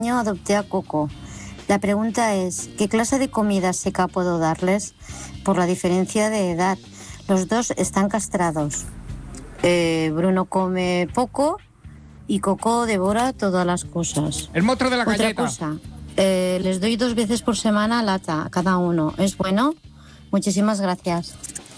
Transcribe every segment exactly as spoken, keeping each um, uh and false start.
año adopté a Coco. La pregunta es, ¿qué clase de comida seca puedo darles por la diferencia de edad? Los dos están castrados. Eh, Bruno come poco y Coco devora todas las cosas. El monstruo de la Otra galleta. cosa, eh, les doy dos veces por semana lata a cada uno. ¿Es bueno? Muchísimas gracias.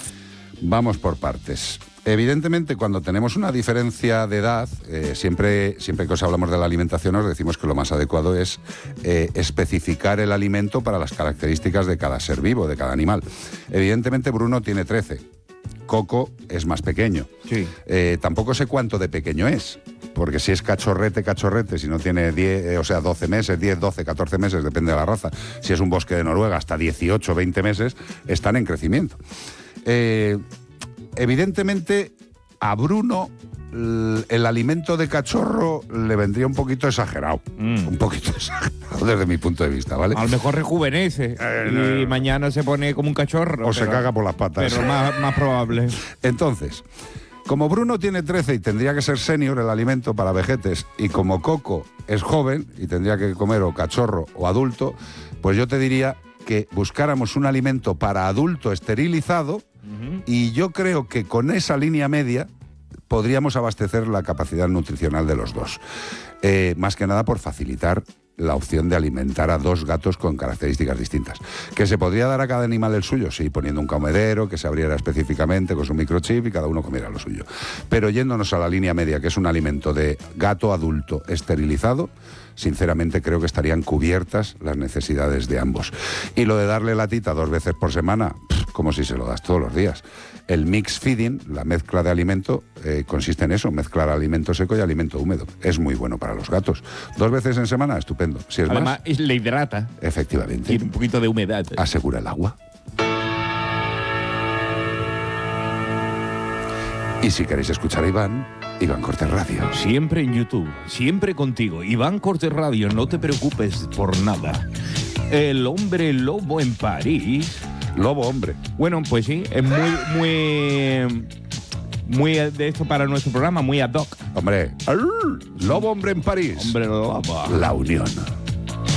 Vamos por partes. Evidentemente, cuando tenemos una diferencia de edad, eh, siempre, siempre que os hablamos de la alimentación os decimos que lo más adecuado es eh, especificar el alimento para las características de cada ser vivo, de cada animal. Evidentemente, Bruno tiene trece. Coco es más pequeño. Sí. Eh, tampoco sé cuánto de pequeño es, porque si es cachorrete, cachorrete, si no tiene diez, eh, o sea, doce meses, diez, doce, catorce meses, depende de la raza. Si es un bosque de Noruega, hasta dieciocho, veinte meses, están en crecimiento. Eh, evidentemente, a Bruno el, el alimento de cachorro le vendría un poquito exagerado. Mm. Un poquito exagerado desde mi punto de vista, ¿vale? A lo mejor rejuvenece eh, y no. mañana se pone como un cachorro. O pero, se caga por las patas. Pero más, más probable. Entonces, como Bruno tiene trece y tendría que ser senior el alimento para vejetes, y como Coco es joven y tendría que comer o cachorro o adulto, pues yo te diría que buscáramos un alimento para adulto esterilizado. Uh-huh. Y yo creo que con esa línea media podríamos abastecer la capacidad nutricional de los dos. Eh, más que nada por facilitar la opción de alimentar a dos gatos con características distintas. ¿Que se podría dar a cada animal el suyo? Sí, poniendo un comedero que se abriera específicamente con su microchip y cada uno comiera lo suyo. Pero yéndonos a la línea media, que es un alimento de gato adulto esterilizado, sinceramente creo que estarían cubiertas las necesidades de ambos. Y lo de darle latita dos veces por semana, pff, como si se lo das todos los días. El mix feeding, la mezcla de alimento, eh, consiste en eso, mezclar alimento seco y alimento húmedo. Es muy bueno para los gatos. Dos veces en semana, estupendo. Si es Además, más, le hidrata. Efectivamente. Tiene un poquito de humedad. Asegura el agua. Y si queréis escuchar a Iván, Iván Cortés Radio. Siempre en YouTube, siempre contigo. Iván Cortés Radio, no te preocupes por nada. El hombre lobo en París. Lobo hombre. Bueno, pues sí, es muy, muy, muy de esto para nuestro programa, muy ad hoc. Hombre, lobo hombre en París. Hombre lobo. La unión.